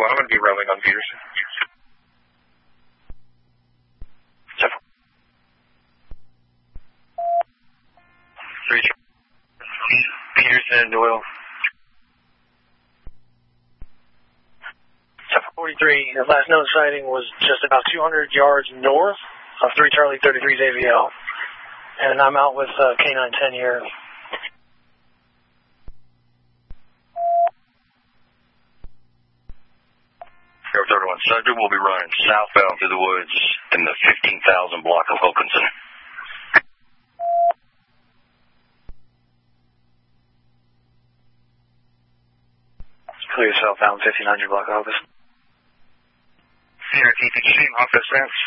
1, I'm going to be rolling on Peterson. 3 Peterson, Doyle. 43, the last known sighting was just about 200 yards north of 3 Charlie 33's AVL. And I'm out with K9 10 here. Air 31, subject will be running southbound through the woods in the 15,000 block of Wilkinson. Clear southbound 1500 block of Wilkinson. CRT, could you see him off this fence?